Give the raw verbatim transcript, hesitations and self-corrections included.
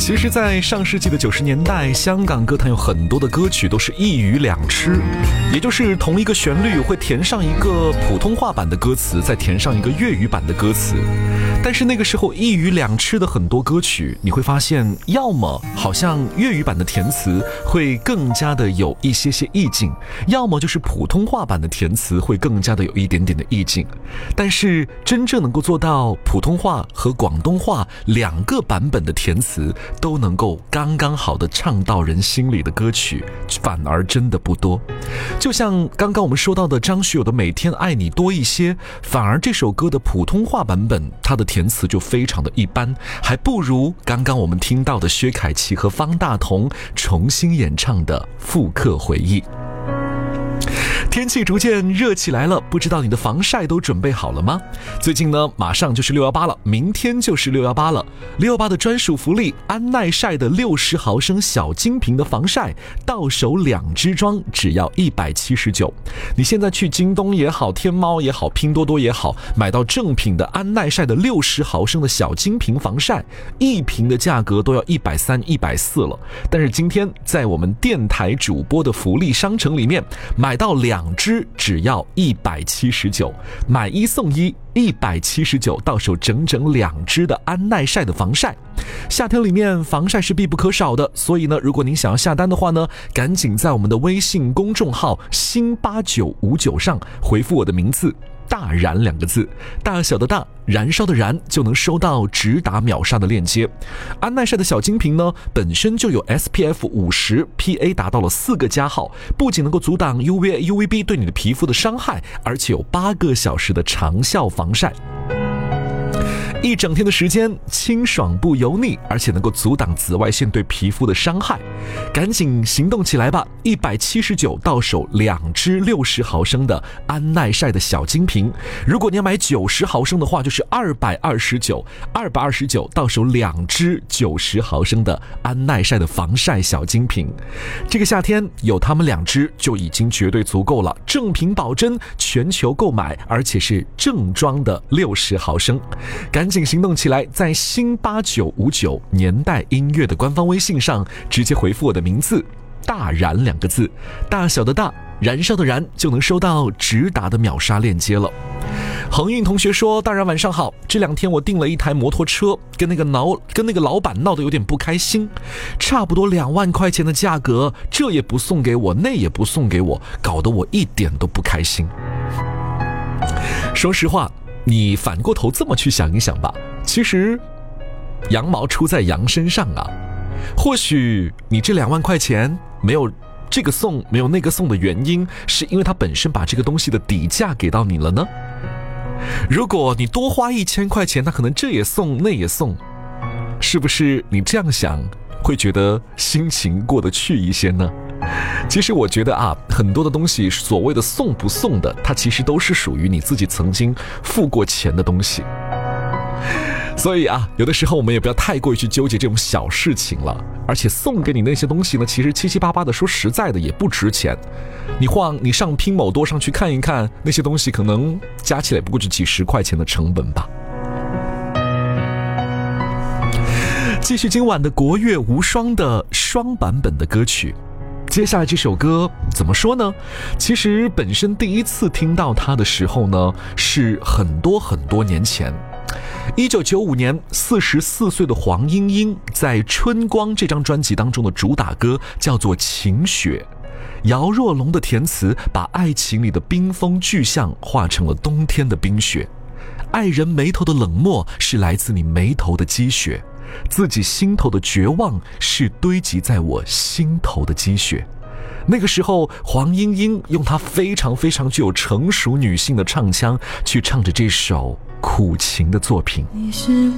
其实在上世纪的九十年代，香港歌坛有很多的歌曲都是一鱼两吃，也就是同一个旋律会填上一个普通话版的歌词，再填上一个粤语版的歌词。但是那个时候一鱼两吃的很多歌曲，你会发现要么好像粤语版的填词会更加的有一些些意境，要么就是普通话版的填词会更加的有一点点的意境。但是真正能够做到普通话和广东话两个版本的填词都能够刚刚好的唱到人心里的歌曲，反而真的不多。就像刚刚我们说到的张学友的《每天爱你多一些》，反而这首歌的普通话版本它的填词就非常的一般，还不如刚刚我们听到的薛凯琪和方大同重新演唱的《复刻回忆》。天气逐渐热起来了，不知道你的防晒都准备好了吗？最近呢，马上就是六一八了，明天就是六一八了。六一八的专属福利，安耐晒的六十毫升小金瓶的防晒，到手两支装只要一百七十九。你现在去京东也好，天猫也好，拼多多也好，买到正品的安耐晒的六十毫升的小金瓶防晒，一瓶的价格都要一百三、一百四了。但是今天在我们电台主播的福利商城里面，买到两两支只要一百七十九，买一送一，一百七十九，到手整整两支的安耐晒的防晒。夏天里面防晒是必不可少的，所以呢，如果您想要下单的话呢，赶紧在我们的微信公众号新八九五九上回复我的名字大燃两个字，大小的大，燃烧的燃，就能收到直达秒杀的链接。安耐晒的小金瓶呢，本身就有 S P F 五十 P A 达到了四个加号，不仅能够阻挡 U V A、U V B 对你的皮肤的伤害，而且有八个小时的长效防晒。一整天的时间清爽不油腻，而且能够阻挡紫外线对皮肤的伤害。赶紧行动起来吧，一百七十九到手两支六十毫升的安耐晒的小金瓶。如果你要买九十毫升的话，就是二百二十九，二百二十九到手两支九十毫升的安耐晒的防晒小金瓶。这个夏天有它们两支就已经绝对足够了，正品保真，全球购买，而且是正装的六十毫升。赶紧行动起来，在新八九五九年代音乐的官方微信上直接回复我的名字大燃两个字，大小的大，燃烧的燃，就能收到直达的秒杀链接了。恒运同学说，大然晚上好，这两天我订了一台摩托车，跟那个闹跟那个老板闹得有点不开心，差不多两万块钱的价格，这也不送给我，那也不送给我，搞得我一点都不开心。说实话，你反过头这么去想一想吧，其实羊毛出在羊身上啊。或许你这两万块钱没有这个送没有那个送的原因，是因为他本身把这个东西的底价给到你了呢。如果你多花一千块钱，他可能这也送那也送，是不是你这样想会觉得心情过得去一些呢？其实我觉得啊，很多的东西所谓的送不送的，它其实都是属于你自己曾经付过钱的东西。所以啊，有的时候我们也不要太过于去纠结这种小事情了。而且送给你那些东西呢，其实七七八八的，说实在的也不值钱。你晃你上拼某多上去看一看，那些东西可能加起来不过就几十块钱的成本吧。继续今晚的国乐无双的双版本的歌曲。接下来这首歌怎么说呢？其实本身第一次听到它的时候呢，是很多很多年前。一九九五年，四十四岁的黄莺莺在《春光》这张专辑当中的主打歌叫做《晴雪》，姚若龙的填词把爱情里的冰封巨象画成了冬天的冰雪。爱人眉头的冷漠是来自你眉头的积雪，自己心头的绝望是堆积在我心头的积雪。那个时候，黄莺莺用她非常非常具有成熟女性的唱腔去唱着这首苦情的作品。